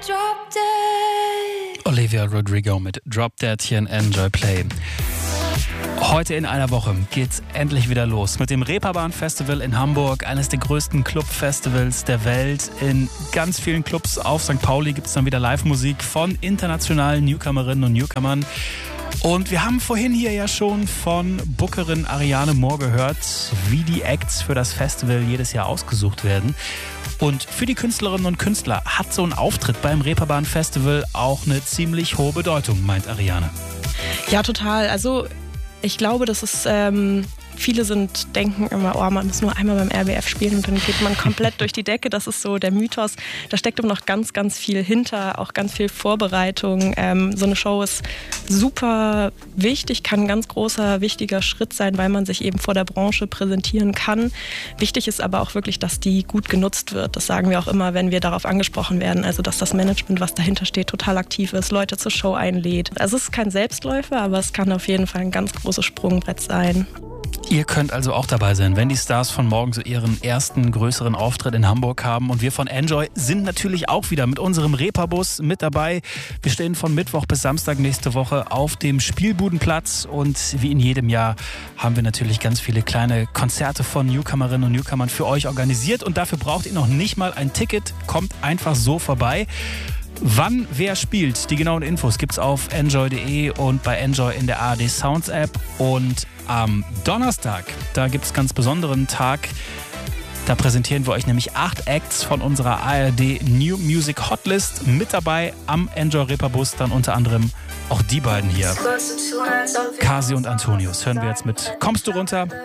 Olivia Rodrigo mit Drop Dead hier in Enjoy Play. Heute in einer Woche geht's endlich wieder los mit dem Reeperbahn Festival in Hamburg, eines der größten Clubfestivals der Welt. In ganz vielen Clubs auf St. Pauli gibt's dann wieder Live-Musik von internationalen Newcomerinnen und Newcomern. Und wir haben vorhin hier ja schon von Bookerin Ariane Mohr gehört, wie die Acts für das Festival jedes Jahr ausgesucht werden. Und für die Künstlerinnen und Künstler hat so ein Auftritt beim Reeperbahn Festival auch eine ziemlich hohe Bedeutung, meint Ariane. Ja, total. Also ich glaube, das ist, viele denken immer, oh, man muss nur einmal beim RBF spielen und dann geht man komplett durch die Decke. Das ist so der Mythos. Da steckt immer noch ganz, ganz viel hinter, auch ganz viel Vorbereitung. So eine Show ist super wichtig, kann ein ganz großer, wichtiger Schritt sein, weil man sich eben vor der Branche präsentieren kann. Wichtig ist aber auch wirklich, dass die gut genutzt wird. Das sagen wir auch immer, wenn wir darauf angesprochen werden. Also, dass das Management, was dahinter steht, total aktiv ist, Leute zur Show einlädt. Also, es ist kein Selbstläufer, aber es kann auf jeden Fall ein ganz großes Sprungbrett sein. Ihr könnt also auch dabei sein, wenn die Stars von morgen so ihren ersten größeren Auftritt in Hamburg haben. Und wir von Enjoy sind natürlich auch wieder mit unserem Reeperbus mit dabei. Wir stehen von Mittwoch bis Samstag nächste Woche auf dem Spielbudenplatz. Und wie in jedem Jahr haben wir natürlich ganz viele kleine Konzerte von Newcomerinnen und Newcomern für euch organisiert. Und dafür braucht ihr noch nicht mal ein Ticket. Kommt einfach so vorbei. Wann wer spielt, die genauen Infos gibt's auf enjoy.de und bei Enjoy in der ARD Sounds App. Und am Donnerstag, da gibt's ganz besonderen Tag. Da präsentieren wir euch nämlich 8 Acts von unserer ARD New Music Hotlist. Mit dabei am Enjoy Reeperbus dann unter anderem auch die beiden hier. Kasi und Antonius hören wir jetzt mit Kommst du runter?